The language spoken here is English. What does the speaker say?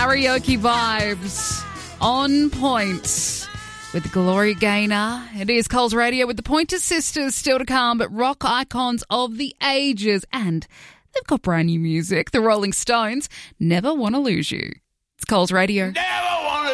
Karaoke vibes on point with Gloria Gaynor. It is Coles Radio with the Pointer Sisters still to come, but rock icons of the ages. And they've got brand new music. The Rolling Stones, Never Wanna Lose You. It's Coles Radio. Never